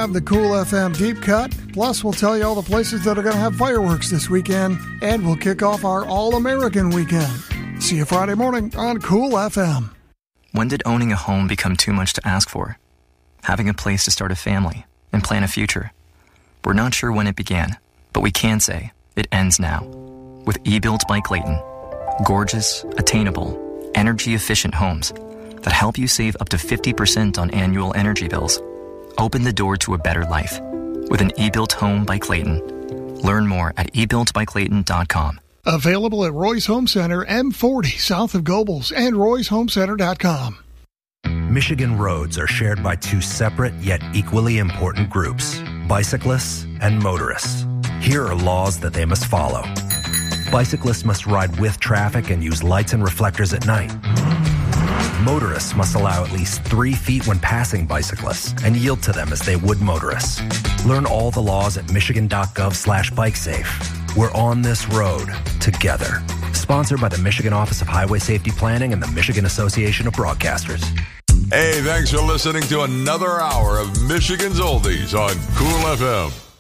have the Cool FM Deep Cut. Plus, we'll tell you all the places that are going to have fireworks this weekend. And we'll kick off our All-American weekend. See you Friday morning on Cool FM. When did owning a home become too much to ask for? Having a place to start a family and plan a future. We're not sure when it began, but we can say it ends now. With eBuilt by Clayton. Gorgeous, attainable, energy-efficient homes that help you save up to 50% on annual energy bills. Open the door to a better life with an eBuilt home by Clayton. Learn more at eBuiltByClayton.com. Available at Roy's Home Center, M40, south of Gobles, and Roy'sHomeCenter.com. Michigan roads are shared by two separate yet equally important groups, bicyclists and motorists. Here are laws that they must follow. Bicyclists must ride with traffic and use lights and reflectors at night. Motorists must allow at least 3 feet when passing bicyclists and yield to them as they would motorists. Learn all the laws at michigan.gov/bikesafe. We're on this road together. Sponsored by the Michigan Office of Highway Safety Planning and the Michigan Association of Broadcasters. Hey, thanks for listening to another hour of Michigan's Oldies on Cool FM.